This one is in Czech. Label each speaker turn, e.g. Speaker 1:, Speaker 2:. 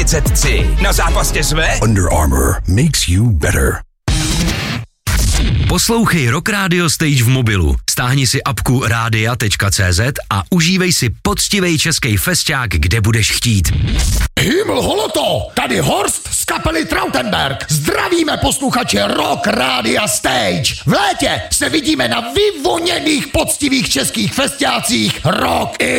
Speaker 1: 33. Na zápasě jsme?
Speaker 2: Under Armour makes you better.
Speaker 3: Poslouchej Rock Radio Stage v mobilu. Stáhni si apku radia.cz a užívej si poctivej český festiák, kde budeš chtít.
Speaker 4: Himmel holoto, tady Horst z kapely Trautenberg. Zdravíme posluchače Rock Radia Stage. V létě se vidíme na vyvoněných poctivých českých festiácích Rock in